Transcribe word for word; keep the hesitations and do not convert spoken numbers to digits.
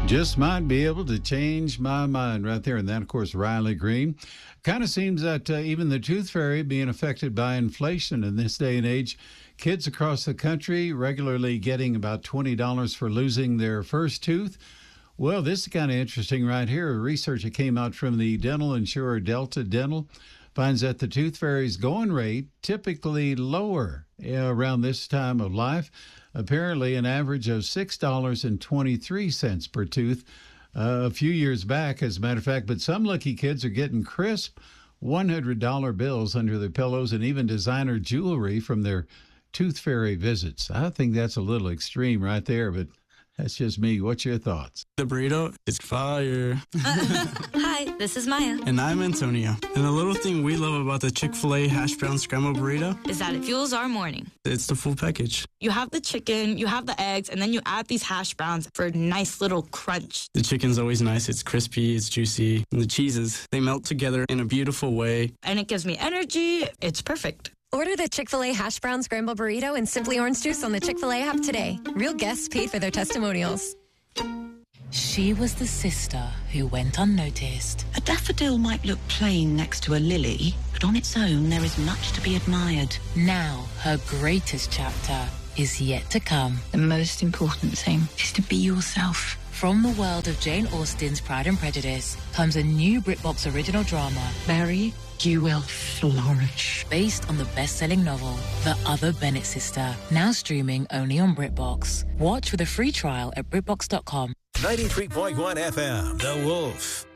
Just might be able to change my mind right there. And that, of course, Riley Green. Kind of seems that uh, even the tooth fairy being affected by inflation in this day and age, kids across the country regularly getting about twenty dollars for losing their first tooth. Well, this is kind of interesting right here. Research that came out from the dental insurer Delta Dental finds that the tooth fairy's going rate typically lower uh, around this time of life. Apparently an average of six dollars and twenty-three cents per tooth uh, a few years back, as a matter of fact. But some lucky kids are getting crisp one hundred dollar bills under their pillows and even designer jewelry from their tooth fairy visits. I think that's a little extreme right there, but that's just me. What's your thoughts? The burrito is fire. Uh, hi, this is Maya. And I'm Antonio. And the little thing we love about the Chick-fil-A hash brown scrambled burrito is that it fuels our morning. It's the full package. You have the chicken, you have the eggs, and then you add these hash browns for a nice little crunch. The chicken's always nice. It's crispy, it's juicy. And the cheeses, they melt together in a beautiful way. And it gives me energy. It's perfect. Order the Chick-fil-A Hash Brown Scramble Burrito and Simply Orange Juice on the Chick-fil-A app today. Real guests paid for their testimonials. She was the sister who went unnoticed. A daffodil might look plain next to a lily, but on its own there is much to be admired. Now, her greatest chapter is yet to come. The most important thing is to be yourself. From the world of Jane Austen's Pride and Prejudice comes a new BritBox original drama. Mary, you will flourish. Based on the best-selling novel, The Other Bennett Sister, now streaming only on BritBox. Watch with a free trial at BritBox dot com. ninety-three point one F M, The Wolf.